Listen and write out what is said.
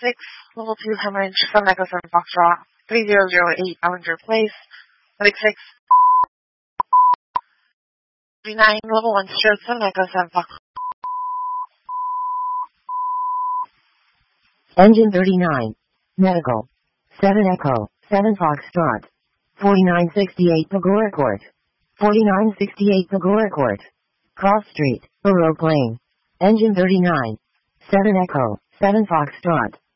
6, level 2 hemorrhage from Echo 7 Foxtrot, 3008 Ballinger Place, medic 6, 39, level 1 stroke from Echo 7 Fox. Engine 39, medical, 7 Echo, 7 Foxtrot, 4968 Pagora Court, 4968 Pagora Court, Cross Street, Baroque Lane, Engine 39, 7 Echo, 7 Foxtrot.